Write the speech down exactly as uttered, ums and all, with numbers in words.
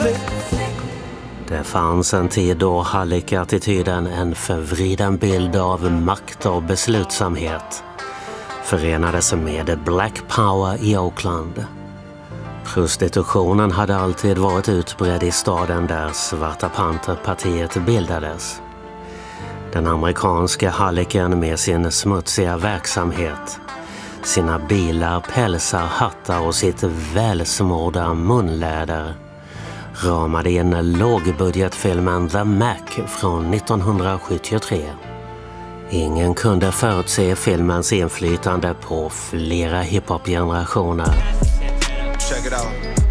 Det fanns en tid då hallick-attityden, en förvriden bild av makt och beslutsamhet, förenades med Black Power i Oakland. Prostitutionen hade alltid varit utbredd i staden där Svarta Panther-partiet bildades. Den amerikanska hallicken med sin smutsiga verksamhet, sina bilar, pälsar, hattar och sitt välsmorda munläder ramade in lågbudgetfilmen The Mac från nittonhundrasjuttiotre. Ingen kunde förutse filmens inflytande på flera hiphop-generationer. Check it out.